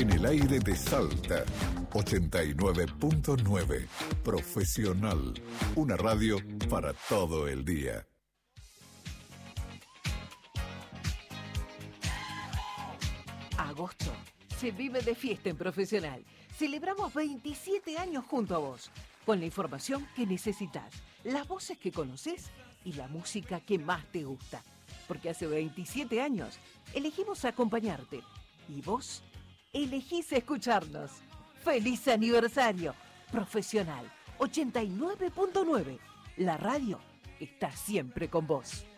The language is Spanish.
en el aire de Salta. 89.9. Profesional. Una radio para todo el día. Agosto se vive de fiesta en Profesional. Celebramos 27 años junto a vos, con la información que necesitas, las voces que conoces y la música que más te gusta. Porque hace 27 años elegimos acompañarte y vos elegís escucharnos. ¡Feliz aniversario! Profesional 89.9. La radio está siempre con vos.